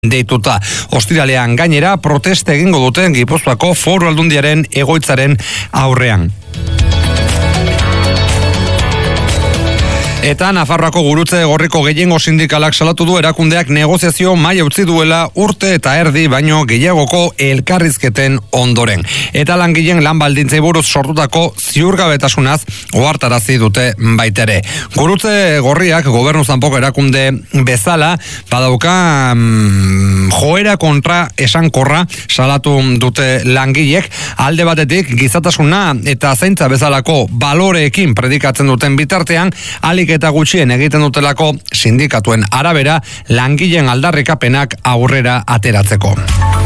deituta. Ostiralean gainera proteste egingo duten Gipuzkoako Foru Aldundiaren egoitzaren aurrean. Eta Nafarroako gurutze gorriko gehiengo sindikalak salatu du erakundeak negoziazio maila utzi duela urte eta erdi baino gehiagoko elkarrizketen ondoren. Eta langileen lan baldintzei buruz sortutako ziurgabetasunaz ohartarazi dute baitere. Gurutze gorriak gobernu zanpoko erakunde bezala badauka joera kontra esankorra salatu dute langileek, alde batetik gizatasuna eta zaintza bezalako baloreekin predikatzen duten bitartean alik eta gutxien egiten dutelako sindikatuen arabera langileen aldarrikapenak aurrera ateratzeko.